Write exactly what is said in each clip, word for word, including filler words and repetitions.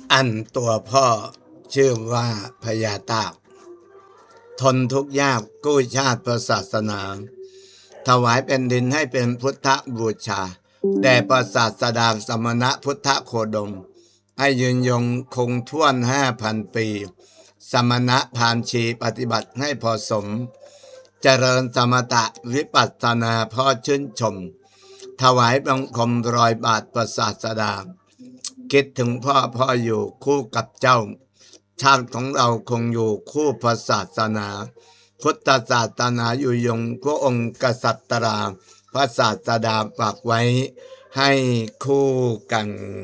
อันตัวพ่อชื่อว่าพญาตากทนทุกข์ยากกู้ชาติศาสนาถวายเป็นดินให้เป็นพุทธบูชาแด่พระศาสดาสมณะพุทธโคดมให้ยืนยงคงท่วนห้าพันปีสมณะพานชีปฏิบัติให้พอสมเจริญสมถะวิปัสสนาพ่อชื่นชมถวายบังคมรอยบาทพระศาสดาคิดถึงพ่อพ่ออยู่คู่กับเจ้าชาติของเราคงอยู่คู่พระศาสนาพุทธศาสนาอยู่ยงพระองค์กษัตริย์พระศาสดาฝากไว้ให้คู่กัน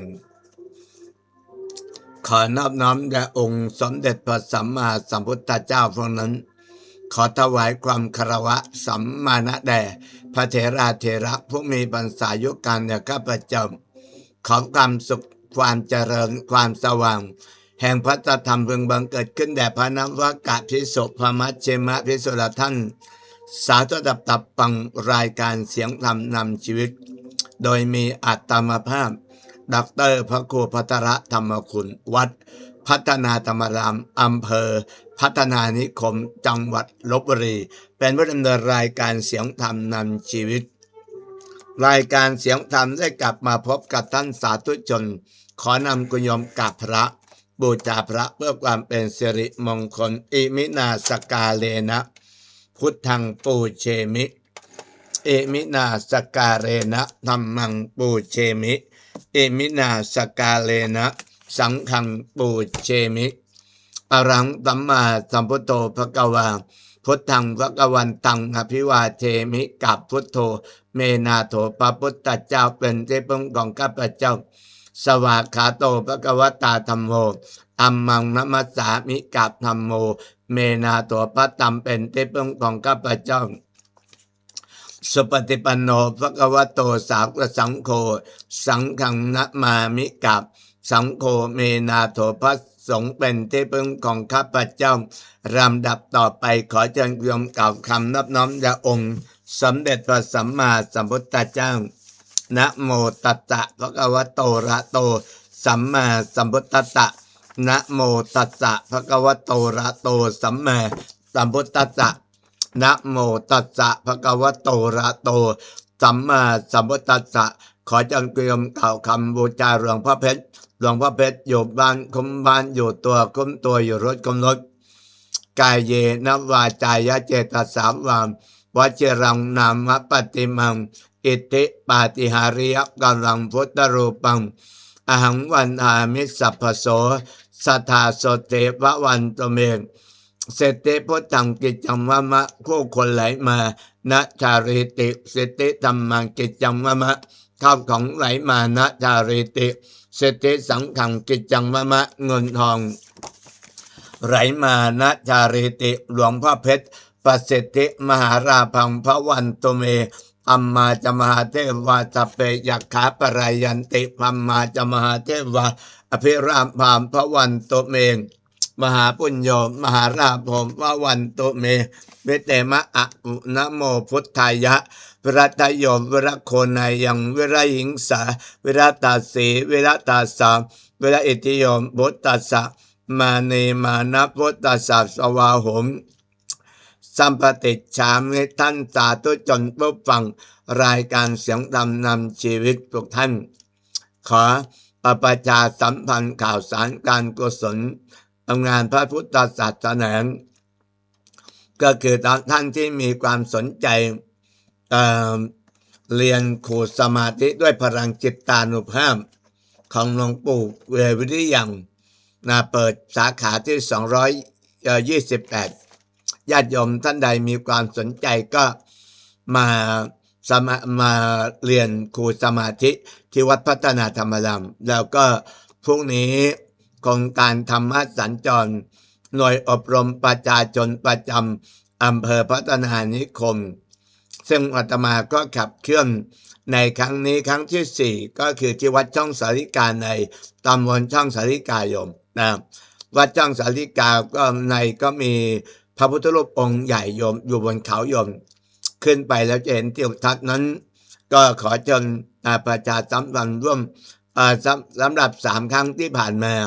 ขอนอบน้อมแด่องค์สมเด็จพระสัมมาสัมพุทธเจ้าพระนั้นขอถวายความคารวะสัมมาณะแด่พระเถราเถระผู้มีพรรษายุการเนี่ยข้าพเจ้าขอความสุขความเจริญความสว่างแห่งพระธรรมพึงบังเกิดขึ้นแด่พระนวากะภิกษุพระมัชฌิมภิกษุละท่านสาธุดับตับปังรายการเสียงธรรมนำชีวิตโดยมีอัตมภาพดอกเตอรพระครูพัทรธรรมคุณวัดพัฒนาธรรมรามอำเภอพัฒนานิคมจังหวัดลพบุรีเป็นผู้ดำเนินรายการเสียงธรรมนำชีวิตรายการเสียงธรรมได้กลับมาพบกับท่านสาธุชนขอนำกุญยมกราบพระบูชาพระเพื่อความเป็นสิริมงคลอิมินาสกาเลนะพุทธังปูเชมิอิมินาสกาเลนะธัมมังปูเชมิอิมินาสกาเลนะสังฆังปูเชมิอรังสัมมาสัมพุทโธภควาพุทธังภควันตังอภิวาเทมิกับพุทโธเมนาโถพระพุทธเจ้าเป็นที่พึ่งของข้าพเจ้าสวากขาโตภควตาธัมโมธัมมังนัมมัสสามิกับธัมโมเมนาโถพระธรรมเป็นที่พึ่งของข้าพเจ้าสุปฏิปันโนภควโตสาวกสังโฆสังฆังนะมามิกับสังโฆเมนาโถพระสงฆ์เป็นที่พึ่งของข้าพเจ้าลำดับต่อไปขอเชิญโยมกล่าวคำนับน้อมแด่องค์สมเด็จพระสัมมาสัมพุทธเจ้านะโมตัสสะภะคะวะโตอะระหะโตสัมมาสัมพุทธัสสะนะโมตัสสะภะคะวะโตอะระหะโตสัมมาสัมพุทธัสสะนะโมตัสสะภะคะวะโตอะระหะโตสัมมาสัมพุทธัสสะขอเชิญโยมกล่าวคำบูชาหลวงพ่อเพชรหลวงพ่อเพชรอยู่บ้านคุมบ้านอยู่ตัวคุมตัวอยู่รถคุมรถกายเยนวาจายะเจตสาวามวชิรังนามปฏิมังอิติปาติหาริยกัลังพุทธรูปังอหังวันอามิสัพพโสสัทธาโสเตวะวันตเมเสติพุทธังกิจจังวะมะคู่คนไหลมานะชาริติสติธรรมังกิจจังวะมะข้าวของไหลมานะชาริติสติสังขังกิจจังวะมะเงินทองไหลมานะชาริติหลวงพ่อเพชรประสิทธิมหาราพังพระวันตุเมอัมมาจมหาเทวาสเปยักขาปรายยันติพัมมาจมหาเทวาอภิรามพามพระวันตุเมมหาปุญโญมหาราภมพระวันตุเมเวเตมะอะนะโมพุทธายะวิรัตโยมวิรโคนายังวิรหิงสาวิรตาสีวิรตาสามวิรอิติโยมพุทธัสสะมานีมานะพุทธัสสะสวาหมสัมปติฉามิท่านสาธุชนผู้ฟังรายการเสียงธรรมนำชีวิตทุกท่านขอประชาสัมพันธ์ข่าวสารการกุศลงานพระพุทธศาสนาก็คือท่านที่มีความสนใจเอ่อเรียนขูดสมาธิด้วยพลังจิตตานุภาพของหลวงปู่เววิริยังนะเปิดสาขาที่สองร้อยยี่สิบแปดญาติโยมท่านใดมีความสนใจก็มาสมามาเรียนครูสมาธิที่วัดพัฒนาธรรมรามแล้วก็พรุ่งนี้โครงการธรรมะสัญจรหน่วยอบรมประชาชนประจำอำเภอพัฒนานิคมซึ่งอาตมาก็ขับเคลื่อนในครั้งนี้ครั้งที่สี่ก็คือที่วัดช่องสาริกาในตำบลช่องสาริกาโยมนะวัดช่องสาริกาก็ในก็มีพระพุทธรูปองค์ใหญ่โยมอยู่บนเขาโยมขึ้นไปแล้วจะเห็นทิวทัศน์นั้นก็ขอเชิญประชาสัมพันธ์ร่วมสำหรับสามครั้งที่ผ่านมา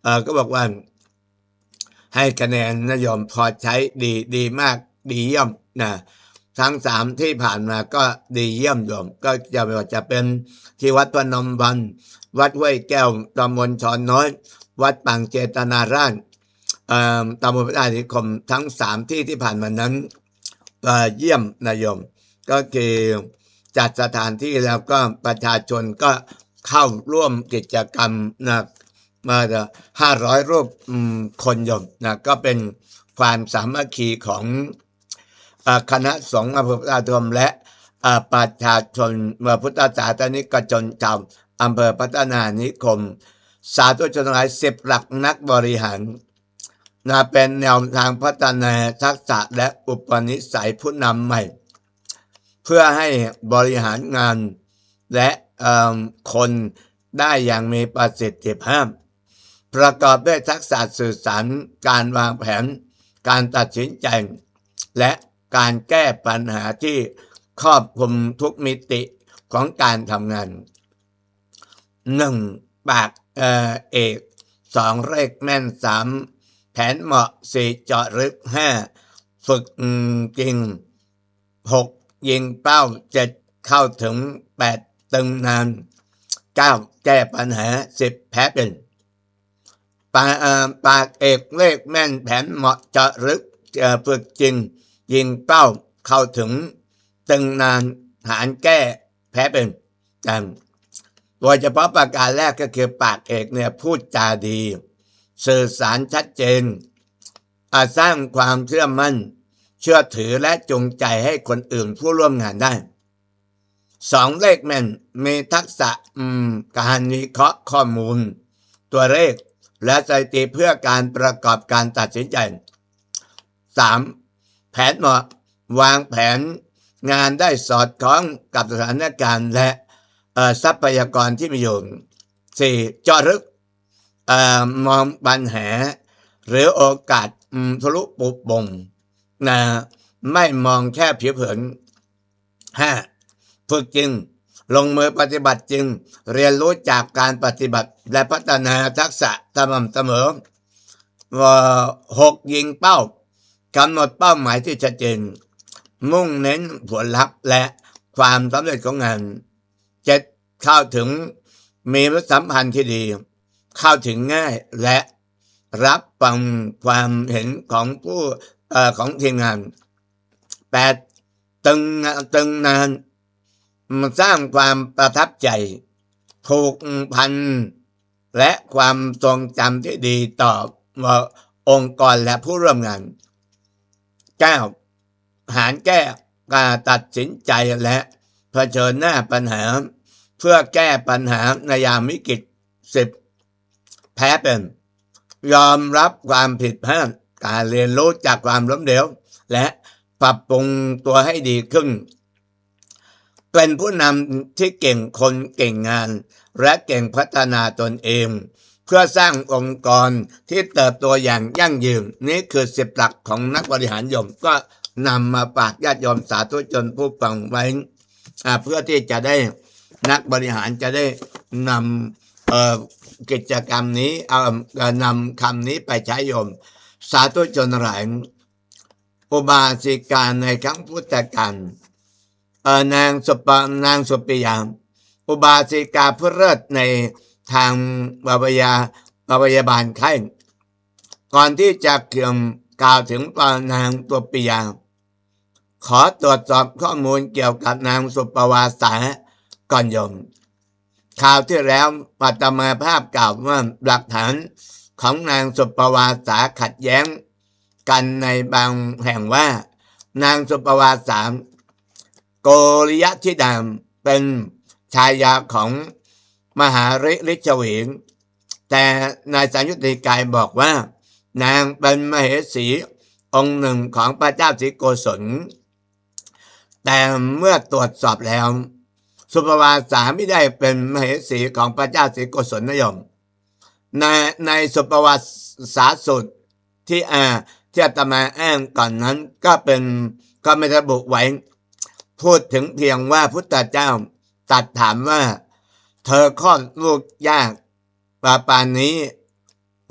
เออก็บอกว่าให้คะแนนนะโยมพอใช้ดีดีมากดีเยี่ยมนะทั้งสามที่ผ่านมาก็ดีเยี่ยมโยมก็จะไม่ว่าจะเป็นที่วัดพนมวันวัดห้วยแก้วตำบลชอนน้อยวัดปังเจตนารามตำบลพระนิคมทั้งสามที่ที่ผ่านมานั้นเยี่ยมนะโยมก็คือจัดสถานที่แล้วก็ประชาชนก็เข้าร่วมกิจกรรมนะมาห้าร้อยรูปคนโยมนะก็เป็นความสามัคคีของคณะสงฆ์อำเภอพระธรรมและประชาชนเมื่อพุทธศาสนิกชนชาวอำเภอพัฒนานิคมสาธุชนหลายสิบหลักนักบริหารนะเป็นแนวทางพัฒนาทักษะและอุปนิสัยผู้นำใหม่เพื่อให้บริหารงานและคนได้อย่างมีประสิทธิภาพประกอบด้วยทักษะสื่อสารการวางแผนการตัดสินใจและการแก้ปัญหาที่ครอบคลุมทุกมิติของการทำงานหนึ่งปากเอ่อเอกสองเลขแม่นสามแผนเหมาะสี่เจาะลึกห้าฝึกจริงหกยิงเป้าเจ็ดเข้าถึงแปดตึงนานเก้าแก้ปัญหาสิบแพ้เป็นปาปากเอกเลขแม่นแผนเหมาะเจาะลึกฝึกจริงยิงเป้าเข้าถึงตึงนานหารแก้แพ้เป็นกันโดยเฉพาะประการแรกก็คือปากเอกเนี่ยพูดจาดีสื่อสารชัดเจนสร้างความเชื่อมั่นเชื่อถือและจงใจให้คนอื่นผู้ร่วมงานได้สองเลขแม่นมีทักษะการวิเคราะห์ข้อมูลตัวเลขและสถิติเพื่อการประกอบการตัดสินใจสามแผนเหมาะวางแผนงานได้สอดคล้องกับสถานการณ์และทรัพยากรที่มีอยู่สี่เจาะลึกมองปัญหาหรือโอกาสทะลุปุบบ่งนะไม่มองแค่ผิวเผินห้าฝึกจริงลงมือปฏิบัติจริงเรียนรู้จากการปฏิบัติและพัฒนาทักษะสม่ำเสมอหกยิงเป้ากำหนดเป้าหมายที่ชัดเจนมุ่งเน้นผลลัพธ์และความสำเร็จของงานเจ็ดเข้าถึงมีมิตรสัมพันธ์ที่ดีเข้าถึงง่ายและรับฟังความเห็นของผู้เอ่อของทีมงานแปดตึงตึงนานสร้างความประทับใจผูกพันและความทรงจำที่ดีต่อองค์กรและผู้ร่วมงานเก้าหารแก้การตัดสินใจและเผชิญหน้าปัญหาเพื่อแก้ปัญหาในยามวิกฤตสิบแพ้เป็นยอมรับความผิดพลาดการเรียนรู้จากความล้มเหลวและปรับปรุงตัวให้ดีขึ้นเป็นผู้นำที่เก่งคนเก่งงานและเก่งพัฒนาตนเองเพื่อสร้างองค์กรที่เติบโตอย่างยั่งยืนนี่คือสิบหลักของนักบริหารโยมก็นำมาฝากญาติโยมสาธุชนผู้ฟังไว้เพื่อที่จะได้นักบริหารจะได้นำกิจกรรมนี้เอานำคำนี้ไปใช้โยมสาธุชนหลายอุบาสิกาในครั้งพุทธกาลนางสุปนางสุปิยาอุบาสิกาผู้เลิศในทางวิทยาวิทยาบาลไข้ก่อนที่จะเกี่ยวกล่าวถึงปนางตัวปิยาขอตรวจสอบข้อมูลเกี่ยวกับนางสุปวาสาก่อนโยมข่าวที่แล้วอาตมาภาพกล่าวว่าหลักฐานของนางสุปวาสาขัดแย้งกันในบางแห่งว่านางสุปวาสาโกริยธิดามเป็นชายาของมหาฤริชวีแต่นายสังยุตติกายบอกว่านางเป็นมเหสีองค์หนึ่งของพระเจ้าศรีโกศลแต่เมื่อตรวจสอบแล้วสุปวาสาไม่ได้เป็นมเหสีของพระเจ้าศรีโกศลนะโยมในในสุปวาสาสูตรที่อาที่อาตมาอ้างก่อนนั้นก็เป็นก็ไม่ระบุไว้พูดถึงเพียงว่าพุทธเจ้าตรัสถามว่าเธอคลอดลูกยากปาปานนี้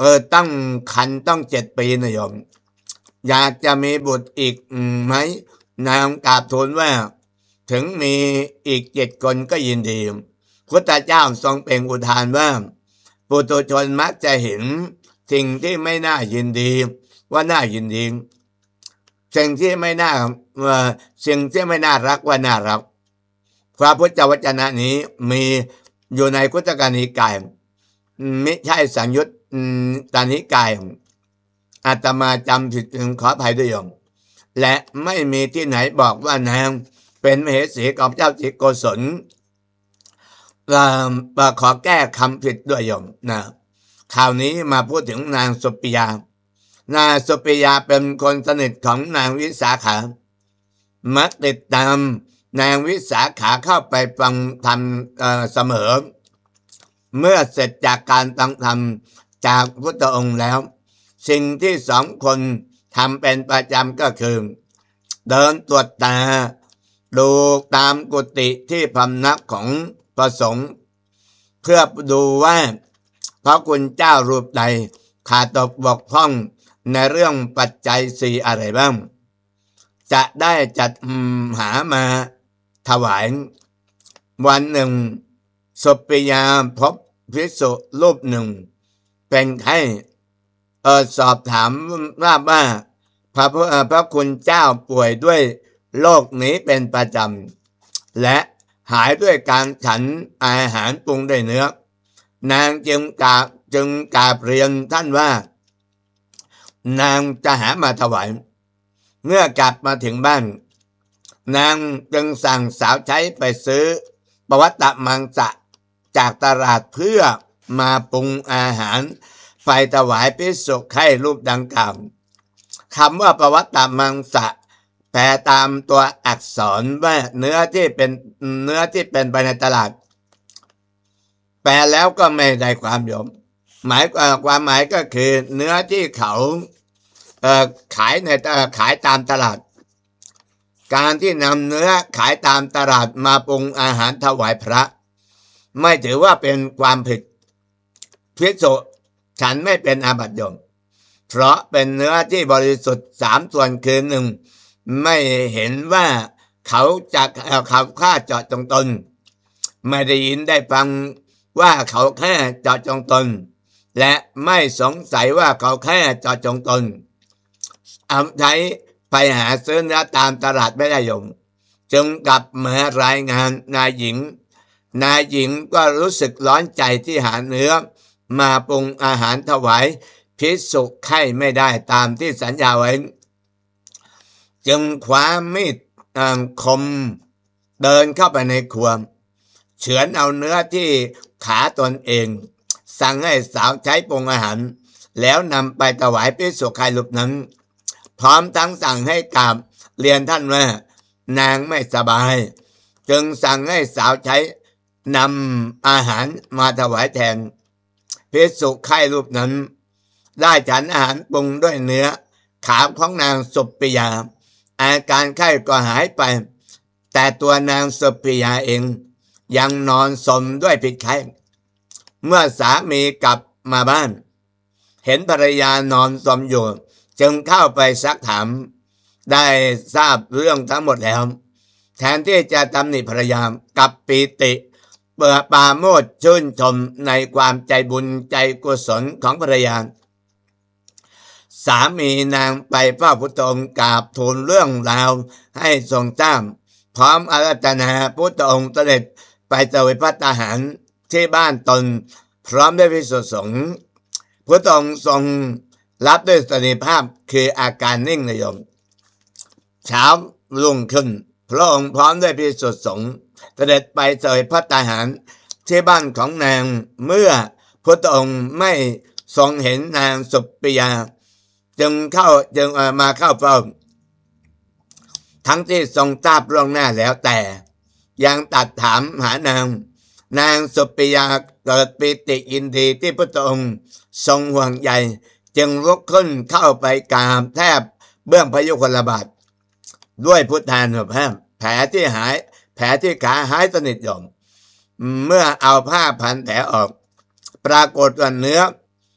เออตั้งคันต้องเจ็ดปีนะโยมอยากจะมีบุตรอีกไหมนางกราบทูลว่าถึงมีอีกเจ็ดคนก็ยินดีพุทธเจ้าทรงเปล่งอุทานว่าปุถุชนมักจะเห็นสิ่งที่ไม่น่ายินดีว่าน่ายินดีสิ่งที่ไม่น่าสิ่งที่ไม่น่ารักว่าน่ารักพระพุทธวจนะนี้มีอยู่ในคุตกนิกายไม่ใช่สังยุตตานิกายอาตมาจำผิดขออภัยด้วยโยมและไม่มีที่ไหนบอกว่านางเป็นมเหสีของเจ้าจิโกศลขอแก้คำผิดด้วยโยมนะคราวนี้มาพูดถึงนางสุปิยานางสุปิยาเป็นคนสนิทของนางวิสาขามักติดตามนางวิสาขาเข้าไปฟังธรรมเสมอเมื่อเสร็จจากการฟังธรรมจากพุทธองค์แล้วสิ่งที่สองคนทำเป็นประจำก็คือเดินตรวจตาดูตามกุฏิที่พำนักของพระสงฆ์เพื่อดูว่าพระคุณเจ้ารูปใดขาดตกบกพร่องในเรื่องปัจจัยสี่อะไรบ้างจะได้จัดหามาถวายวันหนึ่งสุปิยาพบภิกษุรูปหนึ่งเป็นไข้เออสอบถามว่าว่าพระพระคุณเจ้าป่วยด้วยโรคนี้เป็นประจำและหายด้วยการฉันอาหารปรุงด้วยเนื้อนางจึงกราบจึงกราบเรียนท่านว่านางจะหามาถวายเมื่อกลับมาถึงบ้านนางจึงสั่งสาวใช้ไปซื้อปวัตตมังสะจากตลาดเพื่อมาปรุงอาหารไปถวายภิกษุไข้รูปดังกล่าวคำว่าปวัตตมังสะแปลตามตัวอักษรว่าเนื้อที่เป็นเนื้อที่เป็นไปในตลาดแปลแล้วก็ไม่ได้ความโยมหมายความหมายก็คือเนื้อที่เขาเอ่อขายในขายตามตลาดการที่นำเนื้อขายตามตลาดมาปรุงอาหารถวายพระไม่ถือว่าเป็นความผิดภิกษุฉันไม่เป็นอาบัติโยมเพราะเป็นเนื้อที่บริสุทธิ์สามส่วนคือหนึ่งไม่เห็นว่าเขาจะเขาฆ่าเจาะจงตนไม่ได้ยินได้ฟังว่าเขาแค่เจาะจงตนและไม่สงสัยว่าเขาแค่เจาะจงตนเอาใช้ไปหาซื้อเนื้อตามตลาดไม่ได้โยมจึงกลับมารายงานนายหญิงนายหญิงก็รู้สึกร้อนใจที่หาเนื้อมาปรุงอาหารถวายภิกษุไข้ไม่ได้ตามที่สัญญาไว้จึงคว้ามีดคมเดินเข้าไปในครัวเฉือนเอาเนื้อที่ขาตนเองสั่งให้สาวใช้ปรุงอาหารแล้วนำไปถวายภิกษุไข้รูปนั้นพร้อมทั้งสั่งให้กราบเรียนท่านว่านางไม่สบายจึงสั่งให้สาวใช้นำอาหารมาถวายแทนภิกษุไข้รูปนั้นได้ฉันอาหารปรุงด้วยเนื้อขาของนางสุปิยาอาการไข้ก็หายไปแต่ตัวนางสุปิยาเองยังนอนสมด้วยพิษไข้เมื่อสามีกลับมาบ้านเห็นภรรยานอนสมอยู่จึงเข้าไปซักถามได้ทราบเรื่องทั้งหมดแล้วแทนที่จะตำหนิภรรยากับปีติเปิดปาโมดชื่นชมในความใจบุญใจกุศลของภรรยาสามีนางไปเฝ้าพุทธองค์กราบทูลเรื่องราวให้ทรงทราบพร้อมอาราธนาพุทธองค์เสด็จไปเสวยพระทหารที่บ้านตนพร้อมด้วยภิกษุสงฆ์พุทธองค์ทรงรับด้วยสติภาพคืออาการนิ่งนะโยมเช้ารุ่งขึ้นพระองค์พร้อมด้วยภิกษุสงฆ์เสด็จไปเสวยพระทหารที่บ้านของนางเมื่อพุทธองค์ไม่ทรงเห็นนางสุปิยาจึงเข้าจึงมาเข้าเฝ้าทั้งที่ทรงทราบล่วงหน้าแล้วแต่ยังตัดถามหานางนางสุปิยาเกิดปิติยินดีที่พุทธองค์ทรงห่วงใยจึงลุกขึ้นเข้าไปกราบแทบเบื้องพระยุคลบาทด้วยพุทธานุภาพแผลที่หายแผลที่ขาหายสนิทโยมเมื่อเอาผ้าพันแผลออกปรากฏว่าเนื้อ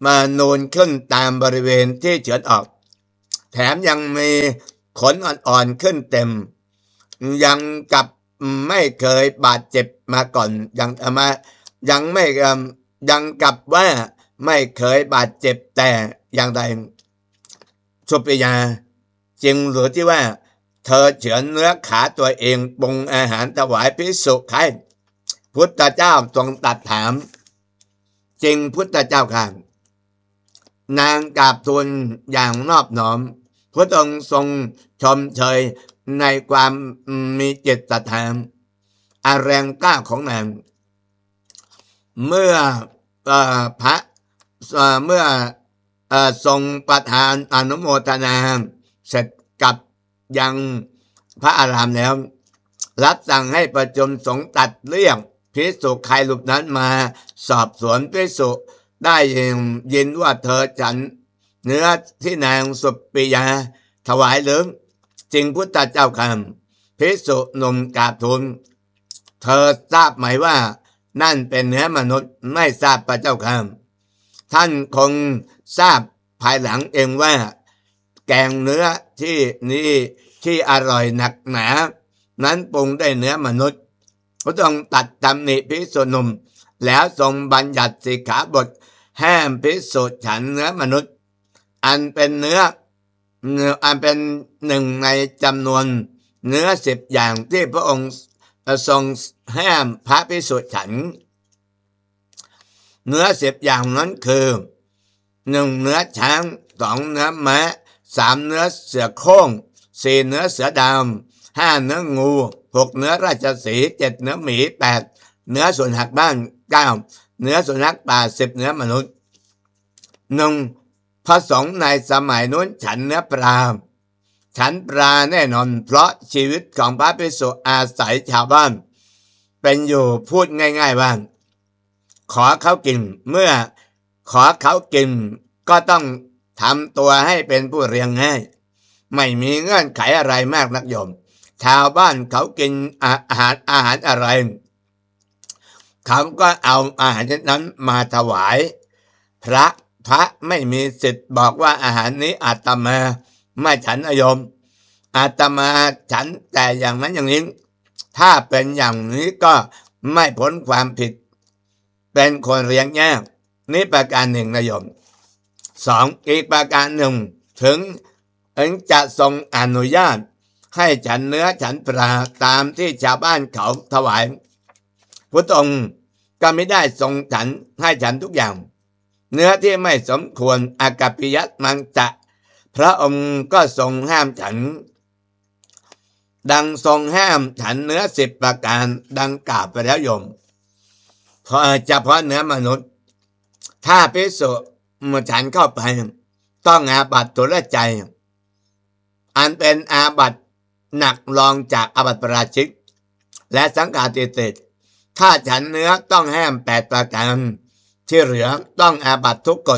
มานูนขึ้นตามบริเวณที่เฉือนออกแถมยังมีขนอ่อนๆขึ้นเต็มยังกับไม่เคยบาดเจ็บมาก่อนยังมายังไม่ยังกับว่าไม่เคยบาดเจ็บแต่อย่างใดสุปิยาจริงหรือที่ว่าเธอเฉือนเนื้อขาตัวเองปรุงอาหารถวายภิกษุใครพุทธเจ้าทรงตรัสถามจริงพุทธเจ้าค่ะนางกราบทูลอย่างนอบน้อมพระองค์ทรงชมเชยในความมีจิตศรัทธาอาแรงกล้าของนางเมื่อพระเมื่อทรงประทานอนุโมทนาเสร็จกับยังพระอารามแล้วรับสั่งให้ประชุมสงฆ์ตัดเรียกภิกษุใครรูปนั้นมาสอบสวนภิกษุได้ยินว่าเธอฉันเนื้อที่นางสุปิยาถวายหรือจริงพุทธเจ้าคำภิกษุหนุ่มกราบทูลเธอทราบไหมว่านั่นเป็นเนื้อมนุษย์ไม่ทราบพระเจ้าคำท่านคงทราบภายหลังเองว่าแกงเนื้อที่นี่ที่อร่อยหนักหนานั้นปรุงได้เนื้อมนุษย์พระองค์ตัดตำหนิภิกษุหนุ่มแล้วทรงบัญญัติสิกขาบทห้ามภิกษุฉันเนื้อมนุษย์อันเป็นเนื้ออันเป็นหนึ่งในจำนวนเนื้อสิบอย่างที่พระองค์ทรงห้ามพระภิกษุฉันเนื้อสิบอย่างนั้นคือหนึ่งเนื้อช้างสองเนื้อม้าสามเนื้อเสือโคร่งสี่เนื้อเสือดำห้าเนื้องูหกเนื้อราชสีห์เจ็ดเนื้อหมีแปดเนื้อส่วนหักบ้านเก้าเนื้อสุนัขป่าสิบเนื้อมนุษย์หนึ่งพระสงฆ์ในสมัยนู้นฉันเนื้อปลาฉันปลาแน่นอนเพราะชีวิตของพระภิกษุอาศัยชาวบ้านเป็นอยู่พูดง่ายๆว่าขอเขากินเมื่อขอเขากินก็ต้องทำตัวให้เป็นผู้เรียงง่ายไม่มีเงื่อนไขอะไรมากนักโยมชาวบ้านเขากินอาหารอาหารอะไรเขาก็เอาอาหารนั้นมาถวายพระพระไม่มีสิทธิ์บอกว่าอาหารนี้อาตมาไม่ฉันโยมอาตมาฉันแต่อย่างนั้นอย่างนี้ถ้าเป็นอย่างนี้ก็ไม่พ้นความผิดเป็นคนเลี้ยงแย่นี่ประการหนึ่งนะโยมสองอีกประการหนึ่งถึงถึงจะทรงอนุญาตให้ฉันเนื้อฉันปลาตามที่ชาวบ้านเขาถวายพระองค์ก็ไม่ได้ทรงฉันให้ฉันทุกอย่างเนื้อที่ไม่สมควรอากัปปิยัตมังจะพระองค์ก็ทรงห้ามฉันดังทรงห้ามฉันเนื้อสิบประการดังกล่าวไปแล้วโยมเพราะเฉพาะเนื้อมนุษย์ถ้าภิกษุมาฉันเข้าไปต้องอาบัติทุลใจอันเป็นอาบัติหนักรองจากอาบัติปราชิกและสังฆาทิเศษถ้าฉันเนื้อต้องห้ามแปดประการที่เหลือต้องอาบัติทุกกฎ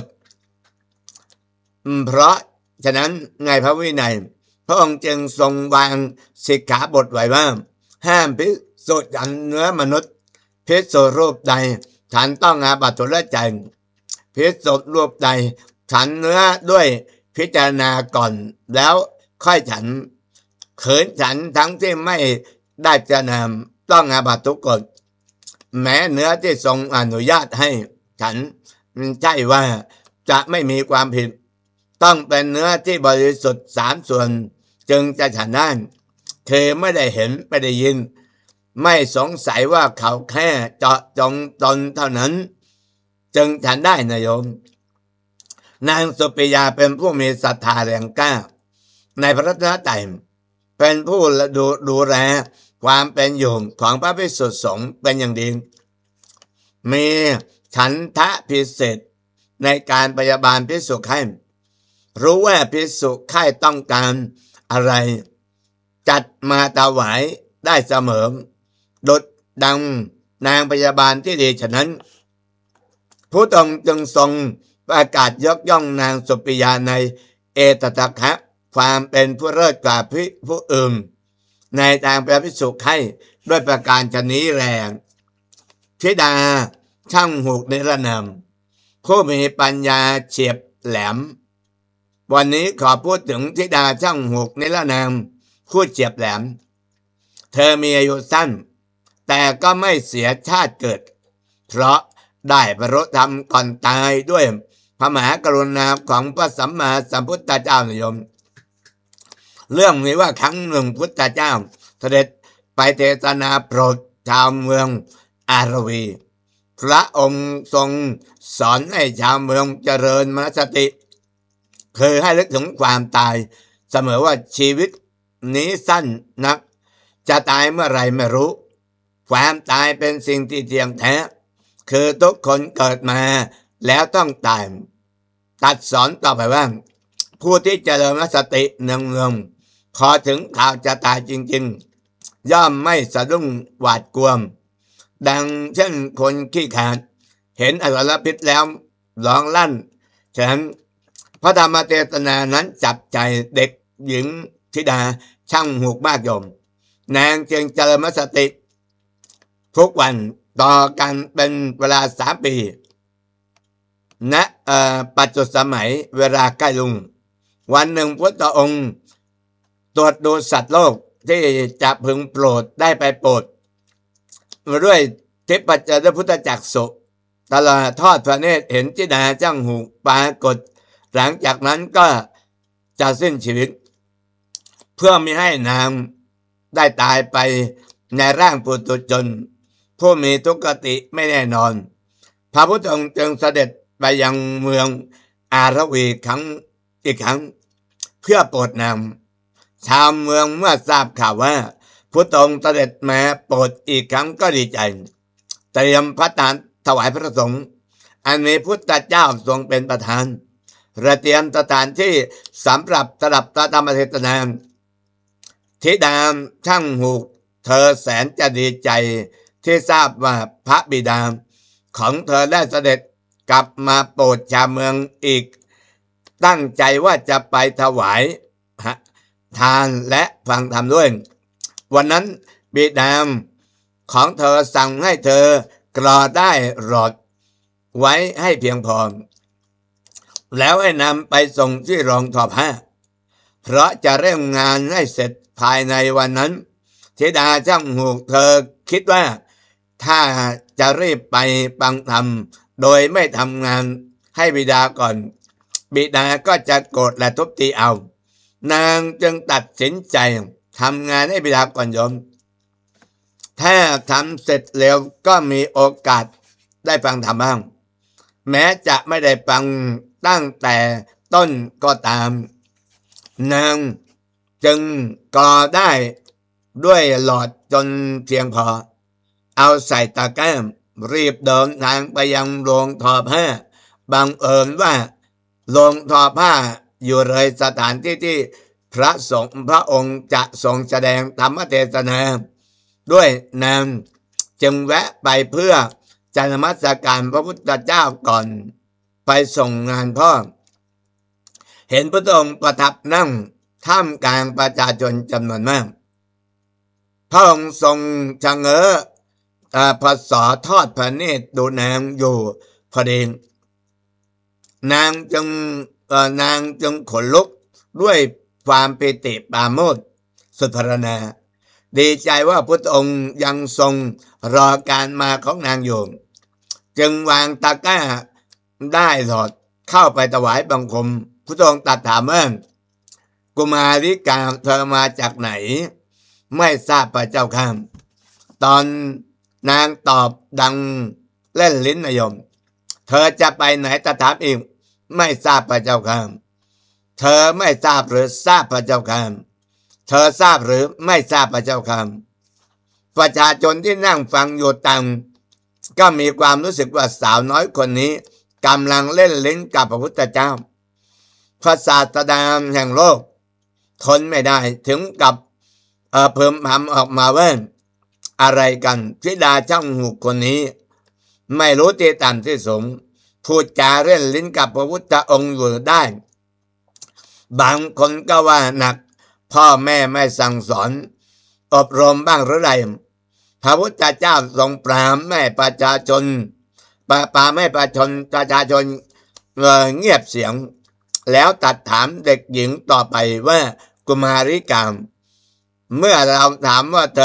เพราะฉะนั้นในพระวินัยพระองค์จึงทรงวางสิกขาบทไว้ว่าห้ามภิกษุฉันเนื้อมนุษย์ภิกษุรูปใดฉันต้องอาบัติทุลใจภิกษุรูปใดฉันเนื้อด้วยพิจารณาก่อนแล้วค่อยฉันเขินฉันทั้งที่ไม่ได้พิจารณาต้องอาบัติทุกกฎแม้เนื้อที่ทรงอนุญาตให้ฉันใช่ว่าจะไม่มีความผิดต้องเป็นเนื้อที่บริสุทธิ์สามส่วนจึงจะฉันได้คือไม่ได้เห็นไม่ได้ยินไม่สงสัยว่าเขาแค่เจาะจงตนเท่านั้นจึงฉันได้นะโยมนางสุปิยาเป็นผู้มีศรัทธาแรงกล้าในพระรัตนตรัยเป็นผู้ดูดูแลความเป็นอยู่ของพระภิกษุสงฆ์เป็นอย่างดีมีฉันทะพิเศษในการพยาบาลภิกษุไข้รู้ว่าภิกษุไข้ต้องการอะไรจัดมาถวายได้เสมอดดดังนางพยาบาลที่ดีฉะนั้นพระองค์จึงทรงประกาศยกย่องนางสุปิยาในเอตตัคคะความเป็นผู้เลิศกว่าผู้อื่นในทางพระภิกษุไข้ด้วยประการชนี้แลธิดาช่างหูกนิรนามผู้มีปัญญาเฉียบแหลมวันนี้ขอพูดถึงธิดาช่างหูกนิรนามผู้เฉียบแหลมเธอมีอายุสั้นแต่ก็ไม่เสียชาติเกิดเพราะได้บรรลุธรรมก่อนตายด้วยพระมหากรุณาของพระสัมมาสัมพุทธเจ้านิยมเรื่องนี้ว่าครั้งหนึ่งพุทธเจ้าเสด็จไปเทศนาโปรดชาวเมืองอารวีพระองค์ทรงสอนให้ชาวเมืองเจริญมนสติคือให้นึกถึงความตายเสมอว่าชีวิตนี้สั้นนักจะตายเมื่อไรไม่รู้ความตายเป็นสิ่งที่เที่ยงแท้คือทุกคนเกิดมาแล้วต้องตายตัดสอนต่อไปว่าผู้ที่เจริญสติเนืองๆพอถึงข่าวจะตายจริงๆย่อมไม่สะดุ้งหวาดกลัวดังเช่นคนขี้ขลาดเห็นอสรพิษแล้วร้องลั่นฉะนั้นพระธรรมเทศนานั้นจับใจเด็กหญิงธิดาช่างหูกมากโยมนางจึงเจริญสติทุกวันต่อกันเป็นเวลาสามปีณปัจจุบันสมัยเวลาใกล้ลุงวันหนึ่งพระองค์ตรวจดูสัตว์โลกที่จะพึงโปรดได้ไปโปรดด้วยทิพจักรพุทธจักสุตลอดทอดพระเนตรเห็นธิดาช่างหูกปรากฏหลังจากนั้นก็จะสิ้นชีวิตเพื่อไม่ให้นางได้ตายไปในร่างปุถุชนผู้มีทุกขติไม่แน่นอนพระพุทธองค์จึงเสด็จไปยังเมืองอารวีครั้งอีกครั้งเพื่อโปรดนางชาวเมืองเมื่อทราบข่าวว่าพุทธองค์เสด็จมาโปรดอีกครั้งก็ดีใจเตรียมพระทานถวายพระสงฆ์อันมีพุทธเจ้าทรงเป็นประธานระเตรียมสถานที่สำหรับสดับพระธรรมเทศนาธิดาช่างหูกเธอแสนจะดีใจที่ทราบว่าพระบิดาของเธอได้เสด็จกลับมาโปรดชาวเมืองอีกตั้งใจว่าจะไปถวายทานและฟังธรรมด้วยวันนั้นบิดาของเธอสั่งให้เธอกรอได้หลอดไว้ให้เพียงพอแล้วให้นำไปส่งที่โรงทอผ้าเพราะจะเริ่มงานให้เสร็จภายในวันนั้นธิดาช่างหูกเธอคิดว่าถ้าจะรีบไปฟังธรรมโดยไม่ทำงานให้บิดาก่อนบิดาก็จะโกรธและทุบตีเอานางจึงตัดสินใจทำงานให้บิดาก่อนโยมถ้าทำเสร็จเร็วก็มีโอกาสได้ฟังธรรมบ้างแม้จะไม่ได้ฟังตั้งแต่ต้นก็ตามนางจึงกรอได้ด้วยหลอดจนเพียงพอเอาใส่ตะกร้ารีบเดินทางไปยังโรงทอผ้าบังเอิญว่าโรงทอผ้าอยู่เลยสถานที่ที่พระสงฆ์พระองค์จะทรงแสดงธรรมเทศนาด้วยนางจึงแวะไปเพื่อจะนมัสการพระพุทธเจ้าก่อนไปส่งงานพ่อเห็นพระองค์ประทับนั่งท่ามกลางประชาชนจำนวนมากพระองค์ทรงชะเง้อพระศรทอดพระเนตรดูนางอยู่พอดีนางจึงนางจึงขนลุกด้วยความปิติปราโมทย์สุดพรรณนาดีใจว่าพระองค์ยังทรงรอการมาของนางอยู่จึงวางตะกร้าได้หลอดเข้าไปถวายบังคมพระองค์ตรัสถามว่ากุมาริกาเธอมาจากไหนไม่ทราบพระเจ้าข้ามตอนนางตอบดังเล่นลิ้นนายมเธอจะไปไหนตถามอีกไม่ทราบพระเจ้าข้ามเธอไม่ทราบหรือทราบพระเจ้าข้ามเธอทราบหรือไม่ทราบพระเจ้าข้ามประชาชนที่นั่งฟังอยู่ต่างก็มีความรู้สึกว่าสาวน้อยคนนี้กำลังเล่นลิ้นกับพระพุทธเจ้าพระศาสดาแห่งโลกทนไม่ได้ถึงกับเอ่อเพิ่มพำออกมาว่าอะไรกันธิดาช่างหูคนนี้ไม่รู้ที่ต่ำที่สูงพูดจาเล่นลิ้นกับพระพุทธองค์อยู่ได้บางคนก็ว่าหนักพ่อแม่ไม่สั่งสอนอบรมบ้างหรือไรพระพุทธเจ้าทรงปรามแม่ประชาชนปาปาไม่ประชนประชาชนเอ่อเงียบเสียงแล้วตัดถามเด็กหญิงต่อไปว่ากุมาริกาเมื่อเราถามว่าเธอ